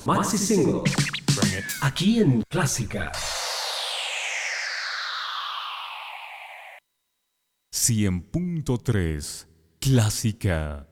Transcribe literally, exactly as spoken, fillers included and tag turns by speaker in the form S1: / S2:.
S1: Maxi Single. Aquí en Clásica.
S2: cien punto tres Clásica.